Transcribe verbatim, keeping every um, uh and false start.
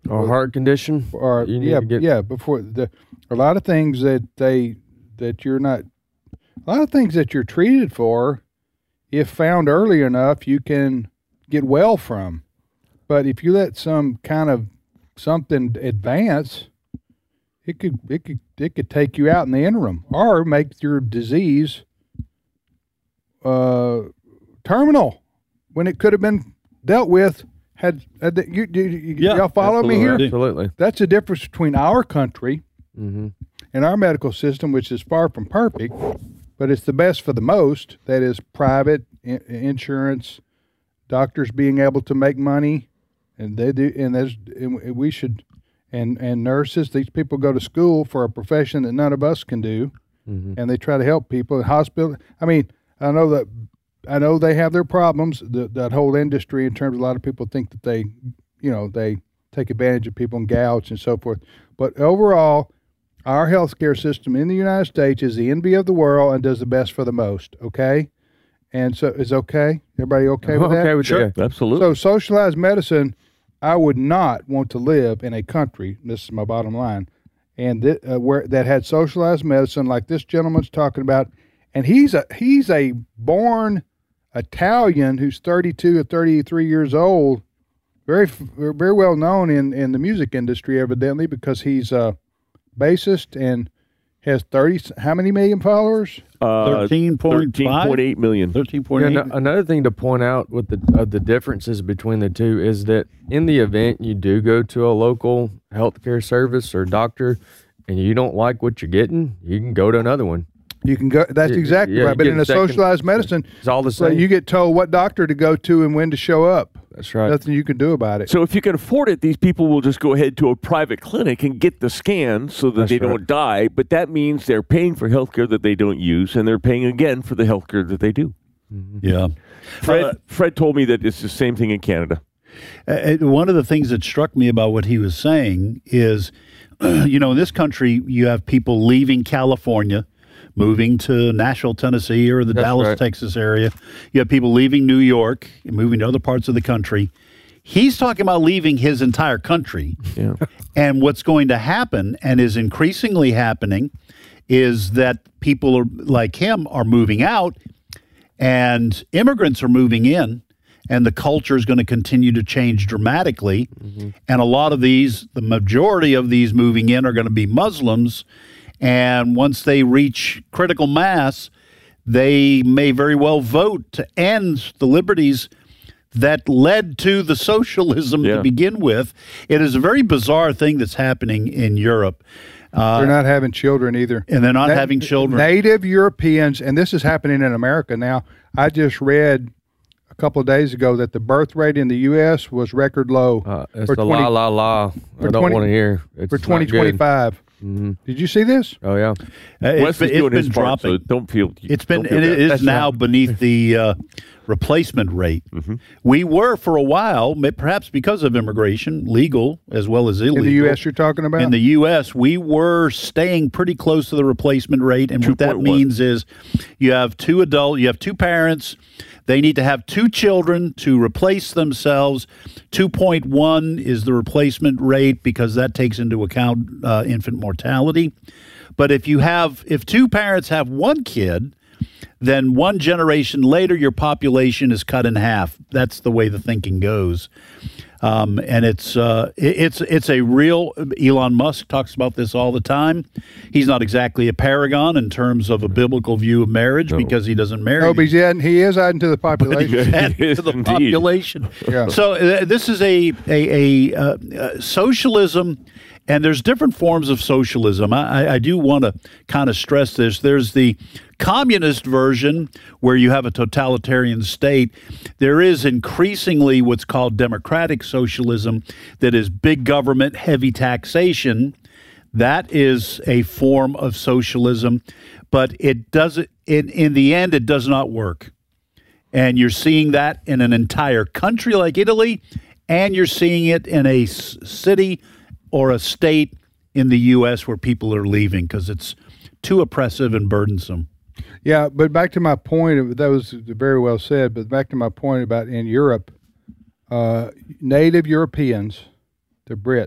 or heart condition, or you need yeah, to get... yeah. Before the a lot of things that they that you're not a lot of things that you're treated for, if found early enough, you can get well from. But if you let some kind of something advance, it could it could it could take you out in the interim, or make your disease uh, terminal when it could have been dealt with. Had, had the, you, you, you Yeah, y'all follow me here? Absolutely. That's the difference between our country Mm-hmm. and our medical system, which is far from perfect, but it's the best for the most. That is private I- insurance, doctors being able to make money, and they do. And there's and we should, and and nurses. These people go to school for a profession that none of us can do, Mm-hmm. and they try to help people in hospital. I mean, I know that. I know they have their problems, the, that whole industry, in terms of a lot of people think that they, you know, they take advantage of people and gouge and so forth. But overall, our healthcare system in the United States is the envy of the world and does the best for the most, okay? And so is okay? Everybody okay with that? Okay with Sure, that? absolutely. So socialized medicine, I would not want to live in a country, this is my bottom line, and th- uh, where that had socialized medicine like this gentleman's talking about, and he's a he's a born Italian who's thirty-two or thirty-three years old, very very well known in, in the music industry, evidently, because he's a bassist and has thirty, how many million followers? Uh, thirteen point five? eight million. thirteen point eight. Yeah, no- another thing to point out with the uh, the differences between the two is that in the event you do go to a local healthcare service or doctor and you don't like what you're getting, you can go to another one. You can go. That's Yeah, exactly yeah, right. you But get in a second- socialized medicine, It's all the so same. you get told what doctor to go to and when to show up. That's right. Nothing you can do about it. So if you can afford it, these people will just go ahead to a private clinic and get the scan so that That's they right. don't die. But that means they're paying for health care that they don't use, and they're paying again for the health care that they do. Yeah. Fred, Uh, Fred told me that it's the same thing in Canada. Uh, one of the things that struck me about what he was saying is, you know, in this country, you have people leaving California, moving to Nashville, Tennessee, or the That's Dallas, right. Texas area. You have people leaving New York and moving to other parts of the country. He's talking about leaving his entire country. Yeah. And what's going to happen, and is increasingly happening, is that people are, like him are moving out, and immigrants are moving in, and the culture is going to continue to change dramatically. Mm-hmm. And a lot of these, the majority of these moving in are going to be Muslims. And once they reach critical mass, they may very well vote to end the liberties that led to the socialism Yeah. to begin with. It is a very bizarre thing that's happening in Europe. Uh, They're not having children either. and they're not Na- having children. Native Europeans, and this is happening in America now. I just read a couple of days ago that the birth rate in the U S was record low Uh, it's for the twenty la la la. for I don't twenty want to hear. It's for not twenty twenty-five. Mm-hmm. Did you see this? Oh yeah. Uh, it's Wes been, is doing it's his been part, dropping. so don't feel. It's been, don't feel and it bad. is That's now right. beneath the uh, replacement rate. Mm-hmm. We were for a while, ma- perhaps because of immigration, legal as well as illegal. In the U S you're talking about? In the U S, we were staying pretty close to the replacement rate, and what that two point one. means is you have two adult, you have two parents. They need to have two children to replace themselves. two point one is the replacement rate because that takes into account uh, infant mortality. But if you have, if two parents have one kid, then one generation later, your population is cut in half. That's the way the thinking goes. Um, and it's uh, it- it's it's a real. Elon Musk talks about this all the time. He's not exactly a paragon in terms of a bibiblical view of marriage because he doesn't marry. No, but he's adding, he is adding to the population. Add to the Indeed. population. Yeah. So uh, this is a a, a uh, uh, socialism, and there's different forms of socialism. I, I I do want to kind of stress this. There's the communist version where you have a totalitarian state. There is increasingly what's called democratic socialism, that is big government, heavy taxation. That is a form of socialism, but it doesn't. In in the end, it does not work. And you're seeing that in an entire country like Italy, and you're seeing it in a s- city or a state in the U S where people are leaving because it's too oppressive and burdensome. Yeah, but back to my point, that was very well said, but back to my point about in Europe, uh, native Europeans, the Brits,